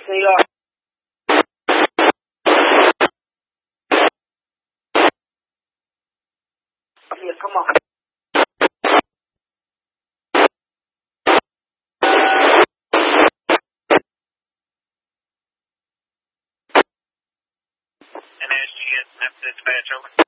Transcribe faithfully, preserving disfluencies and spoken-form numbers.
New York. Yeah, come on. N S G S, dispatch over.